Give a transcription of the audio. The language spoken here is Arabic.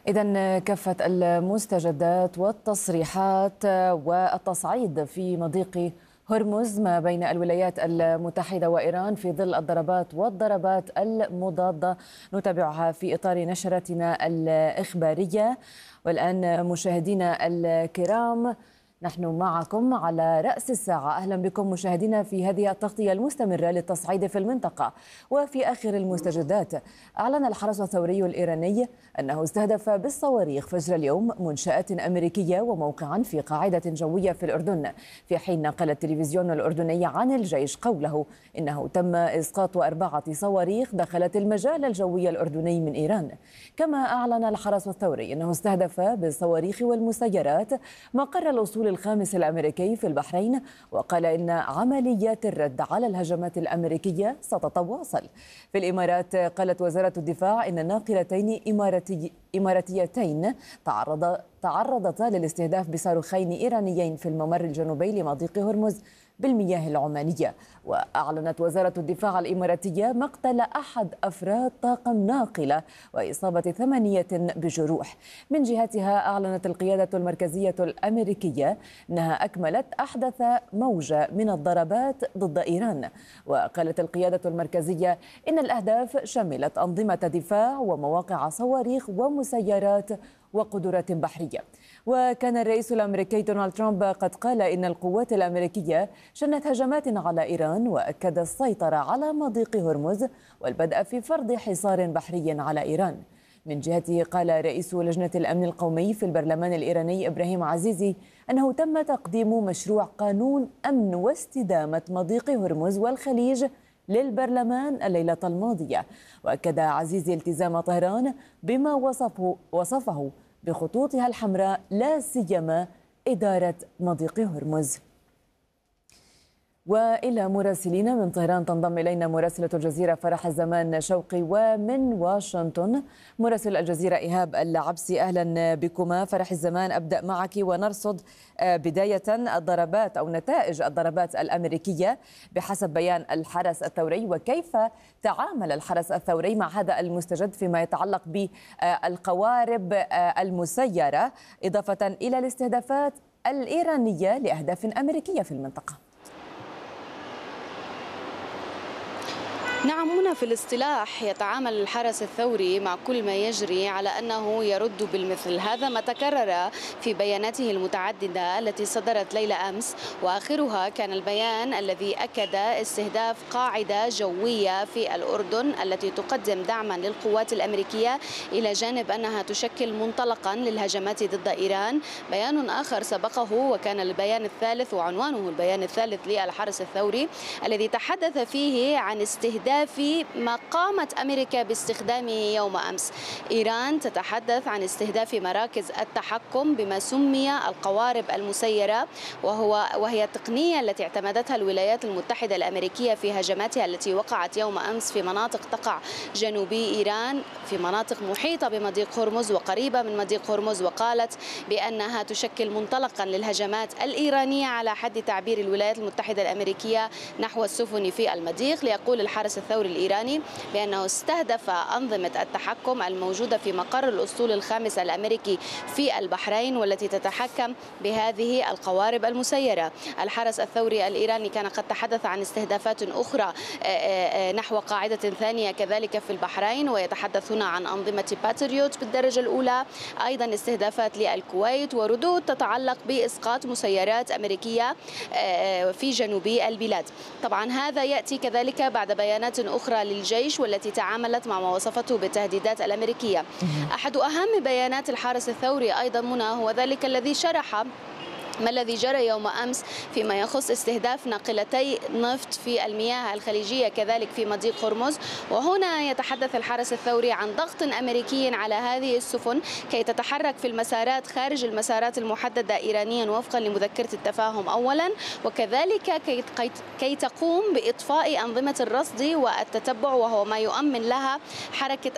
إذن كافة المستجدات والتصريحات والتصعيد في مضيق هرمز ما بين الولايات المتحدة وإيران في ظل الضربات المضادة نتابعها في إطار نشرتنا الإخبارية. والآن مشاهدينا الكرام، نحن معكم على رأس الساعة. أهلا بكم مشاهدينا في هذه التغطية المستمرة للتصعيد في المنطقة. وفي آخر المستجدات، أعلن الحرس الثوري الإيراني أنه استهدف بالصواريخ فجر اليوم منشآت أمريكية وموقعا في قاعدة جوية في الأردن، في حين نقل التلفزيون الأردني عن الجيش قوله إنه تم إسقاط 4 صواريخ دخلت المجال الجوي الأردني من إيران. كما أعلن الحرس الثوري أنه استهدف بالصواريخ والمسيرات مقر الأسطول الخامس الأمريكي في البحرين، وقال إن عمليات الرد على الهجمات الأمريكية ستتواصل. في الإمارات، قالت وزارة الدفاع إن ناقلتين إماراتيتين تعرضتا للاستهداف بصاروخين إيرانيين في الممر الجنوبي لمضيق هرمز بالمياه العمانية. وأعلنت وزارة الدفاع الإماراتية مقتل 1 أفراد طاقم ناقلة وإصابة 8 بجروح. من جهتها، أعلنت القيادة المركزية الأمريكية أنها أكملت أحدث موجة من الضربات ضد إيران. وقالت القيادة المركزية إن الأهداف شملت أنظمة دفاع ومواقع صواريخ ومسيرات وقدرات بحرية. وكان الرئيس الأمريكي دونالد ترامب قد قال إن القوات الأمريكية شنت هجمات على إيران، وأكد السيطرة على مضيق هرمز والبدء في فرض حصار بحري على إيران. من جهته، قال رئيس لجنة الأمن القومي في البرلمان الإيراني إبراهيم عزيزي أنه تم تقديم مشروع قانون أمن واستدامة مضيق هرمز والخليج للبرلمان الليلة الماضية. وأكد عزيزي التزام طهران بما وصفه بخطوطها الحمراء، لا سيما إدارة مضيق هرمز. وإلى مراسلين من طهران تنضم إلينا مراسلة الجزيرة فرح الزمان شوقي، ومن واشنطن مراسل الجزيرة إيهاب العبسي. أهلا بكما. فرح الزمان، أبدأ معك ونرصد بداية الضربات أو نتائج الضربات الأمريكية بحسب بيان الحرس الثوري، وكيف تعامل الحرس الثوري مع هذا المستجد فيما يتعلق بالقوارب المسيرة، إضافة إلى الاستهدافات الإيرانية لأهداف أمريكية في المنطقة. نعم، هنا في الاصطلاح يتعامل الحرس الثوري مع كل ما يجري على أنه يرد بالمثل. هذا ما تكرر في بياناته المتعددة التي صدرت ليلة أمس، وآخرها كان البيان الذي أكد استهداف قاعدة جوية في الأردن التي تقدم دعما للقوات الأمريكية، إلى جانب أنها تشكل منطلقا للهجمات ضد إيران. بيان آخر سبقه وكان البيان الثالث، وعنوانه البيان الثالث للحرس الثوري، الذي تحدث فيه عن استهداف ما قامت أمريكا باستخدامه يوم أمس. إيران تتحدث عن استهداف مراكز التحكم بما سمي القوارب المسيرة، وهي التقنية التي اعتمدتها الولايات المتحدة الأمريكية في هجماتها التي وقعت يوم أمس في مناطق تقع جنوبي إيران، في مناطق محيطة بمضيق هرمز وقريبة من مضيق هرمز. وقالت بأنها تشكل منطلقا للهجمات الإيرانية على حد تعبير الولايات المتحدة الأمريكية نحو السفن في المضيق. ليقول الحرس الثوري الإيراني بأنه استهدف أنظمة التحكم الموجودة في مقر الأسطول الخامس الأمريكي في البحرين، والتي تتحكم بهذه القوارب المسيرة. الحرس الثوري الإيراني كان قد تحدث عن استهدافات أخرى نحو قاعدة ثانية كذلك في البحرين، ويتحدث هنا عن أنظمة باتريوت بالدرجة الأولى، أيضا استهدافات للكويت، وردود تتعلق بإسقاط مسيرات أمريكية في جنوب البلاد. طبعا هذا يأتي كذلك بعد بيانات أخرى للجيش والتي تعاملت مع ما وصفته بالتهديدات الأمريكية. أحد أهم بيانات الحرس الثوري أيضا هنا هو ذلك الذي شرح ما الذي جرى يوم أمس فيما يخص استهداف ناقلتي نفط في المياه الخليجية كذلك في مضيق هرمز. وهنا يتحدث الحرس الثوري عن ضغط أمريكي على هذه السفن كي تتحرك في المسارات خارج المسارات المحددة إيرانيا وفقا لمذكرة التفاهم أولا، وكذلك كي تقوم بإطفاء أنظمة الرصد والتتبع، وهو ما يؤمن لها حركة